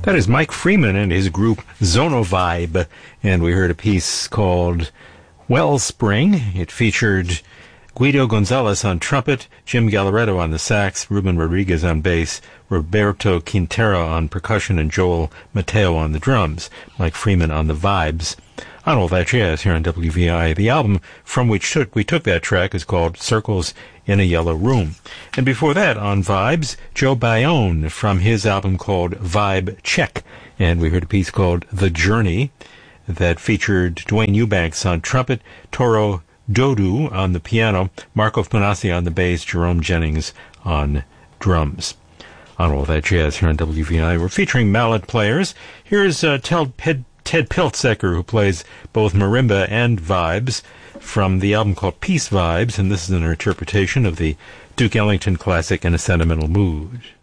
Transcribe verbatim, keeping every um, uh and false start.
That is Mike Freeman and his group Zonovibe, and we heard a piece called Wellspring. It featured Guido Gonzalez on trumpet, Jim Gallaretto on the sax, Ruben Rodriguez on bass, Roberto Quintero on percussion, and Joel Mateo on the drums. Mike Freeman on the vibes. On All That Jazz here on W V I. The album from which took, we took that track is called Circles in a Yellow Room. And before that, on vibes, Joe Bayonne from his album called Vibe Check. And we heard a piece called The Journey that featured Dwayne Eubanks on trumpet, Toro Dodu on the piano, Marco Funasi on the bass, Jerome Jennings on drums. On All That Jazz here on W V I, we're featuring mallet players. Here's uh, Ted, Ted, Ted Piltzecker, who plays both marimba and vibes, from the album called Peace Vibes, and this is an interpretation of the Duke Ellington classic In a Sentimental Mood.